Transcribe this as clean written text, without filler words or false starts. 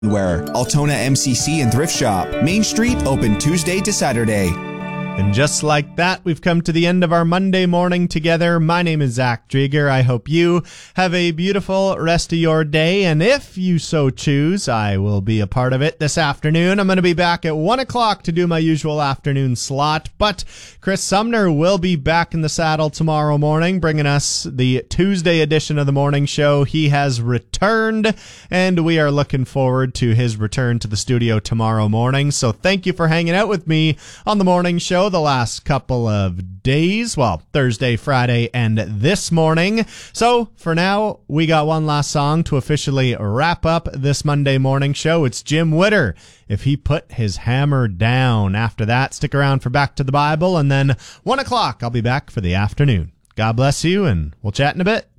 Wear Altona MCC and Thrift Shop. Main Street open Tuesday to Saturday. And just like that, we've come to the end of our Monday morning together. My name is Zach Drieger. I hope you have a beautiful rest of your day. And if you so choose, I will be a part of it this afternoon. I'm going to be back at 1 o'clock to do my usual afternoon slot. But Chris Sumner will be back in the saddle tomorrow morning, bringing us the Tuesday edition of the morning show. He has returned, and we are looking forward to his return to the studio tomorrow morning. So thank you for hanging out with me on the morning show the last couple of days, well, Thursday, Friday, and this morning. So for now, we got one last song to officially wrap up this Monday morning show. It's Jim Witter, If He Put His Hammer Down. After that, stick around for Back to the Bible, and then 1 o'clock, I'll be back for the afternoon. God bless you, and we'll chat in a bit.